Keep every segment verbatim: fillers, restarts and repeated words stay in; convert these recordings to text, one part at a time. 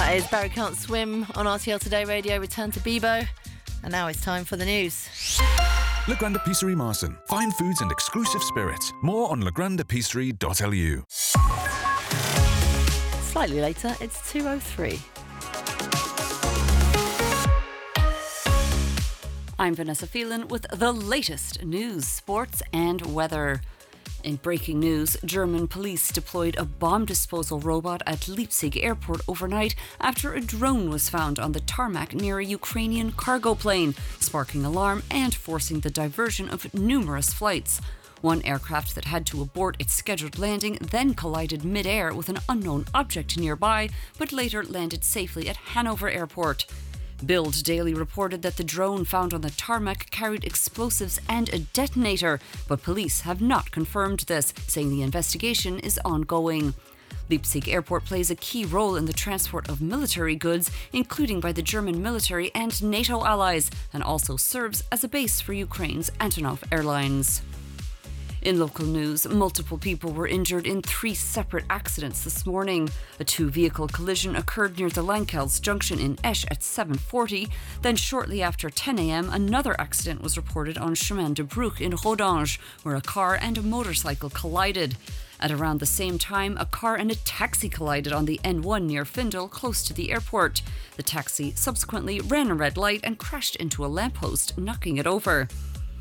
That is Barry Can't Swim on R T L Today Radio. Return to Bebo. And now it's time for the news. La Grande Épicerie Marson. Fine foods and exclusive spirits. More on la grande épicerie dot l u. Slightly later, it's two oh three. I'm Vanessa Phelan with the latest news, sports and weather. In breaking news, German police deployed a bomb disposal robot at Leipzig airport overnight after a drone was found on the tarmac near a Ukrainian cargo plane, sparking alarm and forcing the diversion of numerous flights. One aircraft that had to abort its scheduled landing then collided mid-air with an unknown object nearby, but later landed safely at Hanover Airport. Bild Daily reported that the drone found on the tarmac carried explosives and a detonator, but police have not confirmed this, saying the investigation is ongoing. Leipzig Airport plays a key role in the transport of military goods, including by the German military and NATO allies, and also serves as a base for Ukraine's Antonov Airlines. In local news, multiple people were injured in three separate accidents this morning. A two-vehicle collision occurred near the Lankels junction in Esch at seven forty. Then shortly after ten a.m, another accident was reported on Chemin de Bruch in Rodange, where a car and a motorcycle collided. At around the same time, a car and a taxi collided on the N one near Findel, close to the airport. The taxi subsequently ran a red light and crashed into a lamppost, knocking it over.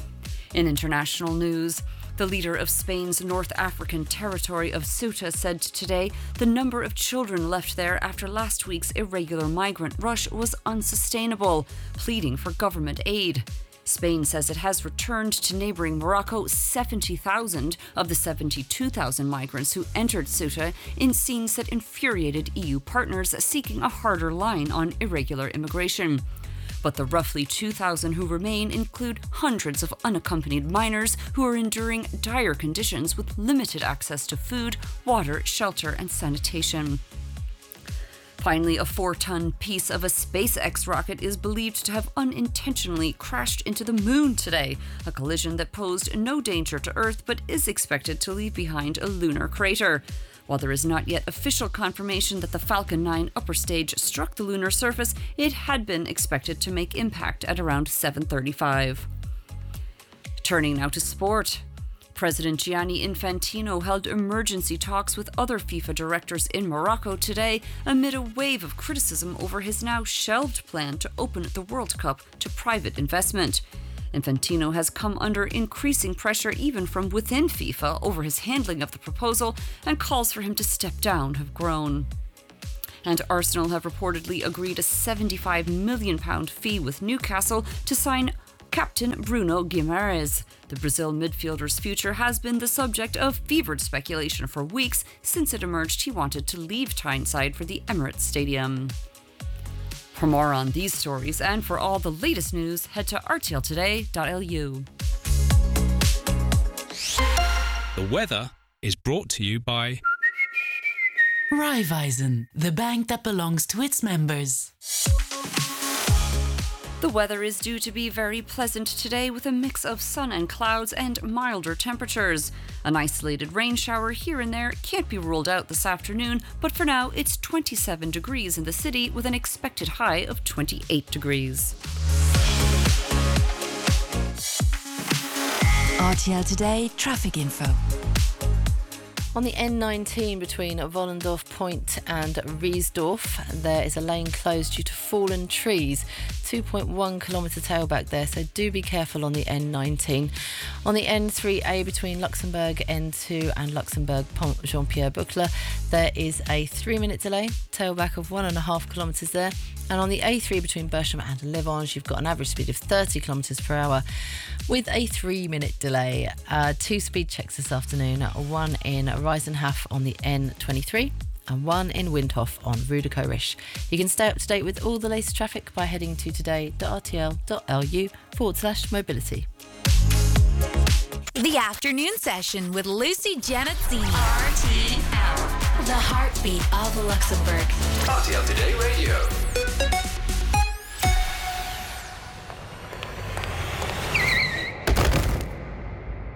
In international news, the leader of Spain's North African territory of Ceuta said today the number of children left there after last week's irregular migrant rush was unsustainable, pleading for government aid. Spain says it has returned to neighbouring Morocco seventy thousand of the seventy-two thousand migrants who entered Ceuta in scenes that infuriated E U partners seeking a harder line on irregular immigration. But the roughly two thousand who remain include hundreds of unaccompanied minors who are enduring dire conditions with limited access to food, water, shelter, and sanitation. Finally, a four-ton piece of a SpaceX rocket is believed to have unintentionally crashed into the moon today, a collision that posed no danger to Earth but is expected to leave behind a lunar crater. While there is not yet official confirmation that the Falcon nine upper stage struck the lunar surface, it had been expected to make impact at around seven thirty-five. Turning now to sport. President Gianni Infantino held emergency talks with other FIFA directors in Morocco today amid a wave of criticism over his now shelved plan to open the World Cup to private investment. Infantino has come under increasing pressure even from within FIFA over his handling of the proposal, and calls for him to step down have grown. And Arsenal have reportedly agreed a seventy-five million pounds fee with Newcastle to sign captain Bruno Guimaraes. The Brazil midfielder's future has been the subject of fevered speculation for weeks since it emerged he wanted to leave Tyneside for the Emirates Stadium. For more on these stories and for all the latest news, head to r t l today dot l u. The weather is brought to you by Raiffeisen, the bank that belongs to its members. The weather is due to be very pleasant today with a mix of sun and clouds and milder temperatures. An isolated rain shower here and there can't be ruled out this afternoon, but for now it's twenty-seven degrees in the city with an expected high of twenty-eight degrees. R T L Today traffic info. On the N nineteen between Wollendorf Point and Riesdorf, there is a lane closed due to fallen trees. two point one kilometre tailback there, so do be careful on the N nineteen. On the N three A between Luxembourg N two and Luxembourg Pont Jean-Pierre Boucle, there is a three-minute delay, tailback of one and a half kilometres there. And on the A three between Berchem and Levange, you've got an average speed of thirty kilometres per hour with a three-minute delay. Uh, two speed checks this afternoon, one in Reisenhof on the N twenty-three and one in Windhof on Rue de Corish. You can stay up to date with all the latest traffic by heading to today.rtl.lu forward slash mobility. The afternoon session with Lucy Janazzini. R T L, the heartbeat of Luxembourg. R T L Today Radio.